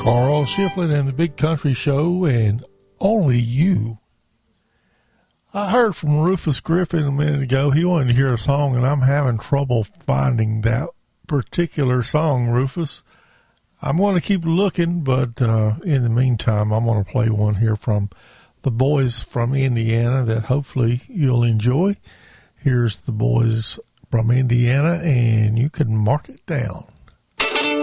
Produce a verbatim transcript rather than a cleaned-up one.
Carl Shiflett and the Big Country Show and Only You. I heard from Rufus Griffin a minute ago. He wanted to hear a song, and I'm having trouble finding that particular song, Rufus. I'm going to keep looking, but uh, in the meantime, I'm going to play one here from the boys from Indiana that hopefully you'll enjoy. Here's the boys from Indiana, and you can mark it down.